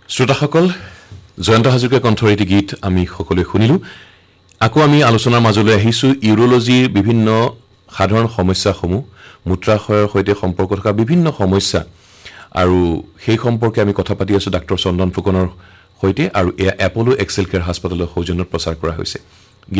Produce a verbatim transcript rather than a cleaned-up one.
শ্ৰোতাসকল জয়ন্ত হাজৰিকাৰ কণ্ঠৰ এটি গীত আমি সকলোৱে শুনিলো আকৌ আমি আলোচনাৰ মাজলৈ আহিছো ইউৰোলজিৰ বিভিন্ন সাধাৰণ সমস্যাসমূহ মূত্ৰাশয়ৰ সৈতে সম্পৰ্ক থকা বিভিন্ন সমস্যা আৰু সেই সম্পৰ্কে আমি কথা পাতি আছো ডাক্তৰ চন্দন ফুকনৰ সৈতে আৰু এয়া এপোলো এক্সেল কেয়াৰ হাস্পতালৰ সৌজন্যত প্ৰচাৰ কৰা হৈছে